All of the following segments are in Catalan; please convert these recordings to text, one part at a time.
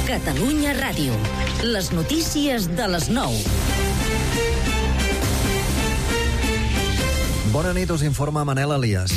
Catalunya Ràdio. Les notícies de les 9. Bona nit, us informa Manel Elias.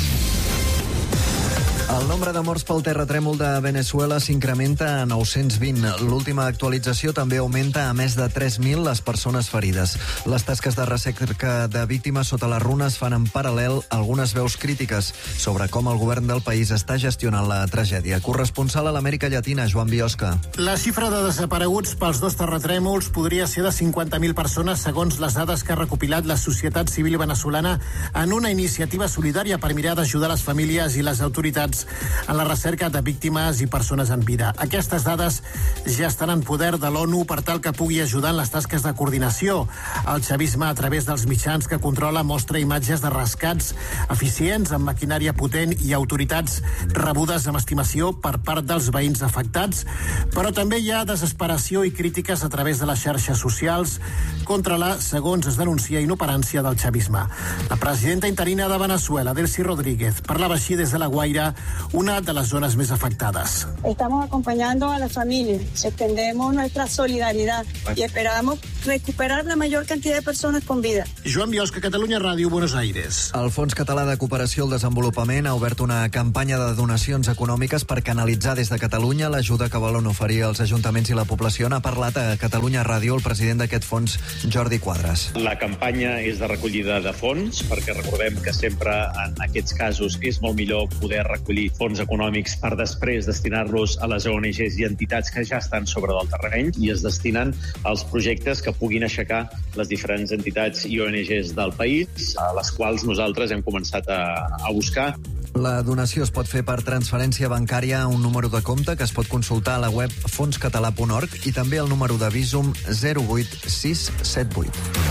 El nombre de morts pel terratrèmol de Venezuela s'incrementa a 920. L'última actualització també augmenta a més de 3.000 les persones ferides. Les tasques de recerca de víctimes sota les runes fan en paral·lel algunes veus crítiques sobre com el govern del país està gestionant la tragèdia. Corresponsal a l'Amèrica Llatina, Joan Biosca. La xifra de desapareguts pels dos terratrèmols podria ser de 50.000 persones, segons les dades que ha recopilat la societat civil venezolana en una iniciativa solidària per mirar d'ajudar les famílies i les autoritats en la recerca de víctimes i persones en vida. Aquestes dades ja estan en poder de l'ONU per tal que pugui ajudar en les tasques de coordinació. El xavisme, a través dels mitjans que controla, mostra imatges de rescats eficients amb maquinària potent i autoritats rebudes amb estimació per part dels veïns afectats, però també hi ha desesperació i crítiques a través de les xarxes socials contra la, segons es denuncia, inoperància del xavisme. La presidenta interina de Venezuela, Delcy Rodríguez, parlava així des de La Guaira, una de les zones més afectades. Estamos acompañando a la familia, extendemos nuestra solidaridad y esperamos recuperar la mayor cantidad de personas con vida. Joan Biosca, Catalunya Ràdio, Buenos Aires. El Fons Català de Cooperació al Desenvolupament ha obert una campanya de donacions econòmiques per canalitzar des de Catalunya l'ajuda que volen oferir als ajuntaments i la població. N'ha parlat a Catalunya Ràdio el president d'aquest fons, Jordi Quadras. La campanya és de recollida de fons, perquè recordem que sempre en aquests casos és molt millor poder recollir fons econòmics per després destinar-los a les ONGs i entitats que ja estan sobre del terreny i es destinen als projectes que puguin aixecar les diferents entitats i ONGs del país, a les quals nosaltres hem començat a buscar. La donació es pot fer per transferència bancària a un número de compte que es pot consultar a la web fonscatalà.org i també el número de Visum 08678.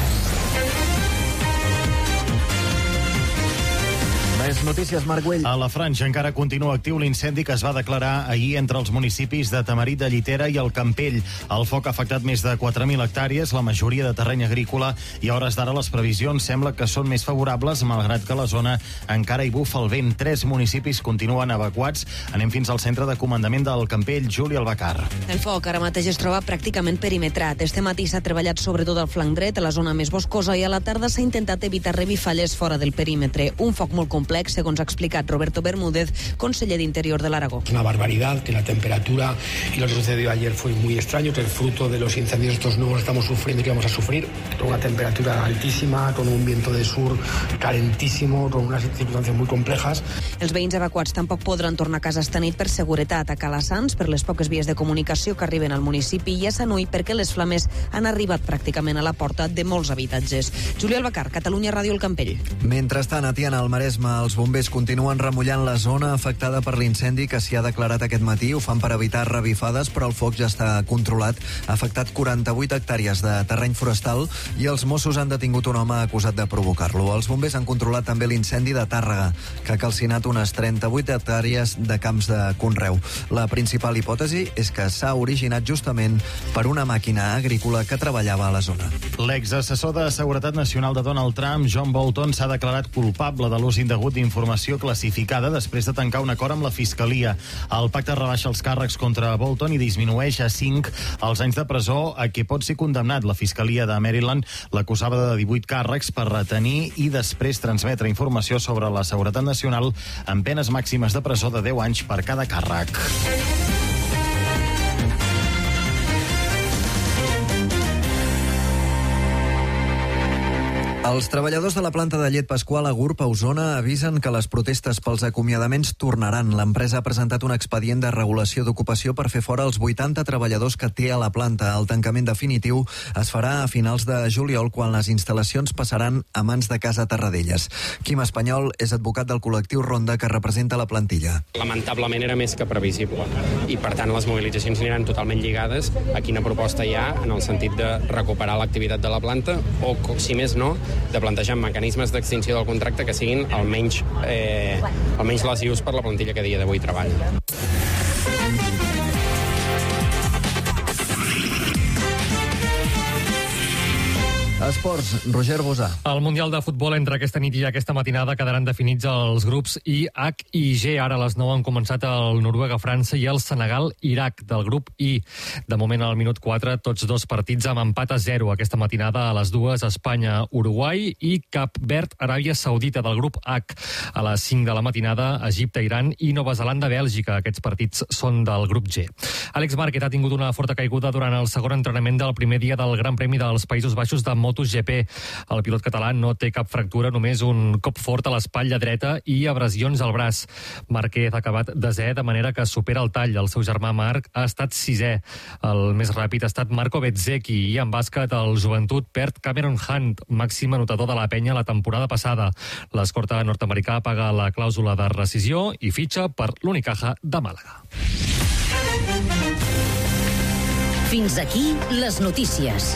Més notícies, Marc Güell. A la Franja encara continua actiu l'incendi que es va declarar ahir entre els municipis de Tamarit de Llitera i el Campell. El foc ha afectat més de 4.000 hectàrees, la majoria de terreny agrícola, i a hores d'ara les previsions sembla que són més favorables, malgrat que a la zona encara hi bufa el vent. 3 municipis continuen evacuats. Anem fins al centre de comandament del Campell, Juli Albacar. El foc ara mateix es troba pràcticament perimetrat. Este matí s'ha treballat sobretot al flanc dret, a la zona més boscosa, i a la tarda s'ha intentat evitar revifalles fora del perímetre. Un foc molt complex, segons ha explicat Roberto Bermúdez, conseller d'Interior de l'Aragó. Es una barbaridad, que la temperatura y lo que sucedió ayer fue muy extraño, que el fruto de los incendios estos nuevos estamos sufriendo y que vamos a sufrir, con una temperatura altísima, con un viento de sur calentísimo, con unas circunstancias muy complejas. Els veïns evacuats tampoc podran tornar a casa esta nit per seguretat, a Calassanç, per les poques vies de comunicació que arriben al municipi, i a Sanui perquè les flames han arribat pràcticament a la porta de molts habitatges. Juli Albacar, Catalunya Ràdio, el Campell. Mentrestant, a Tiana, al Maresme, els bombers continuen remullant la zona afectada per l'incendi que s'hi ha declarat aquest matí. Ho fan per evitar revifades, però el foc ja està controlat. Ha afectat 48 hectàrees de terreny forestal i els Mossos han detingut un home acusat de provocar-lo. Els bombers han controlat també l'incendi de Tàrrega, que ha calcinat unes 38 hectàrees de camps de conreu. La principal hipòtesi és que s'ha originat justament per una màquina agrícola que treballava a la zona. L'exassessor de Seguretat Nacional de Donald Trump, John Bolton, s'ha declarat culpable de l'ús indegut d'informació classificada després de tancar un acord amb la Fiscalia. El pacte rebaixa els càrrecs contra Bolton i disminueix a 5 els anys de presó a què pot ser condemnat. La Fiscalia de Maryland l'acusava de 18 càrrecs per retenir i després transmetre informació sobre la seguretat nacional amb penes màximes de presó de 10 anys per cada càrrec. Els treballadors de la planta de llet Pasqual a Gurb, a Osona, avisen que les protestes pels acomiadaments tornaran. L'empresa ha presentat un expedient de regulació d'ocupació per fer fora els 80 treballadors que té a la planta. El tancament definitiu es farà a finals de juliol, quan les instal·lacions passaran a mans de Casa Terradellas. Quim Espanyol és advocat del col·lectiu Ronda, que representa la plantilla. Lamentablement era més que previsible i, per tant, les mobilitzacions aniran totalment lligades a quina proposta hi ha en el sentit de recuperar l'activitat de la planta o, si més no, de plantejar mecanismes d'extinció del contracte que siguin almenys lesius per la plantilla que a dia d'avui treballa. Esports, Roger Bosà. Al Mundial de Futbol entre aquesta nit i aquesta matinada quedaran definits els grups I, H i G. Ara a les 9 han començat el Noruega-França i el Senegal-Iraq del grup I. De moment, al minut 4, tots dos partits amb empat a 0. Aquesta matinada a les 2, Espanya-Uruguai i Cap Verd-Aràbia Saudita del grup H. A les 5 de la matinada, Egipte-Iran i Nova Zelanda-Bèlgica. Aquests partits són del grup G. Àlex Márquez ha tingut una forta caiguda durant el segon entrenament del primer dia del Gran Premi dels Països Baixos de MotoGP. El pilot català no té cap fractura, només un cop fort a l'espatlla dreta i abrasions al braç. Márquez ha acabat desè, de manera que supera el tall. El seu germà Marc ha estat sisè. El més ràpid ha estat Marco Bezzecchi i en bàsquet el Joventut perd Cameron Hunt, màxim anotador de la penya la temporada passada. L'escorta nord-americà paga la clàusula de rescisió i fitxa per l'Unicaja de Màlaga. Fins aquí les notícies.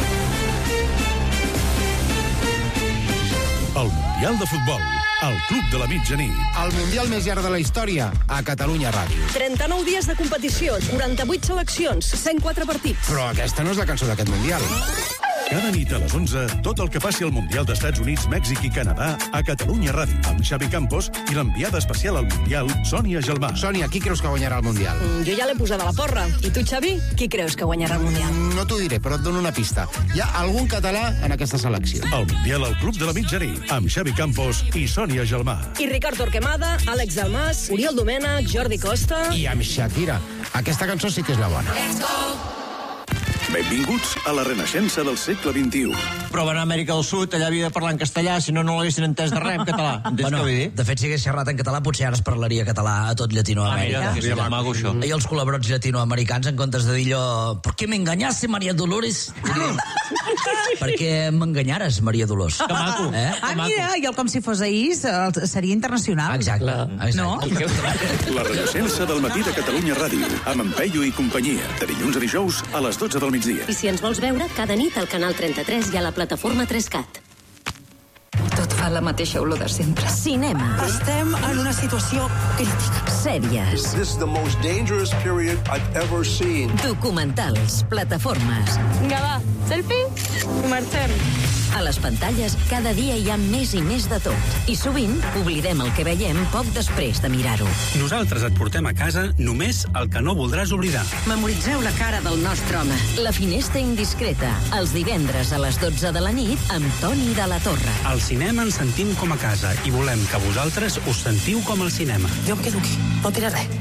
El Mundial de Futbol, al Club de la Mitjanit. El Mundial més llarg de la història, a Catalunya Ràdio. 39 dies de competició, 48 seleccions, 104 partits. Però aquesta no és la cançó d'aquest Mundial. Cada nit a les 11, tot el que passi al Mundial d'Estats Units, Mèxic i Canadà a Catalunya Ràdio, amb Xavi Campos i l'enviada especial al Mundial, Sònia Gelmà. Sònia, qui creus que guanyarà el Mundial? Jo ja l'he posada a la porra. I tu, Xavi, qui creus que guanyarà el Mundial? No t'ho diré, però et dono una pista. Hi ha algun català en aquesta selecció. El Mundial al Club de la Mitjanit, amb Xavi Campos i Sònia Gelmà. I Ricard Torquemada, Àlex Dalmas, Oriol Domènech, Jordi Costa... I amb Shakira. Aquesta cançó sí que és la bona. Let's go! Benvinguts a la renaixença del segle XXI. Però va anar a Amèrica del Sud, allà havia de parlar en castellà, si no, no l'haguessin entès de res en català. Bueno, de fet, si hagués xerrat en català, potser ara es parlaria català a tot Llatinoamèrica. Mira, mago, això. I els col·laborats llatinoamericans, en comptes de dir allò, ¿por qué me engañaste, María Dolores? Per què m'enganyares, Maria Dolors? Que maco. Mira, jo com si fos ahir, seria internacional. Exacte. No? La renaixença del matí de Catalunya Ràdio, amb en Peyu i companyia, de dilluns a dijous a les 12 del migdia. I si ens vols veure, cada nit al Canal 33 hi ha la plataforma 3CAT. Tot fa la mateixa olor de sempre. Cinema. Estem en una situació crítica. Sèries. This is the most dangerous period I've ever seen. Documentals. Plataformes. Vinga, va, selfie i marxem. A les pantalles, cada dia hi ha més i més de tot. I sovint oblidem el que veiem poc després de mirar-ho. Nosaltres et portem a casa només el que no voldràs oblidar. Memoritzeu la cara del nostre home. La finestra indiscreta. Els divendres a les 12 de la nit amb Toni de la Torre. Al cinema ens sentim com a casa i volem que vosaltres us sentiu com al cinema. Jo em quedo aquí, no diré res.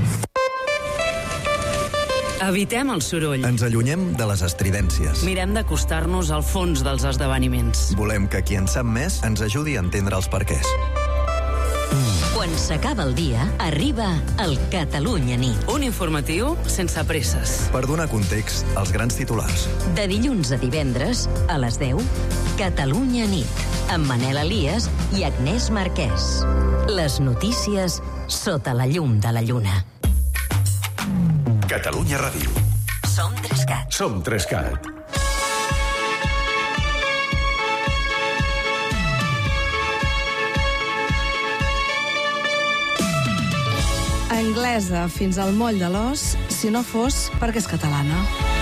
Evitem el soroll. Ens allunyem de les estridències. Mirem d'acostar-nos al fons dels esdeveniments. Volem que qui en sap més ens ajudi a entendre els perquès. Quan s'acaba el dia, arriba el Catalunya Nit. Un informatiu sense presses. Per donar context als grans titulars. De dilluns a divendres, a les 10, Catalunya Nit, amb Manel Elias i Agnès Marquès. Les notícies sota la llum de la lluna. Catalunya Ràdio. Som 3CAT. Som 3CAT. Anglesa fins al moll de l'os, si no fos perquè és catalana.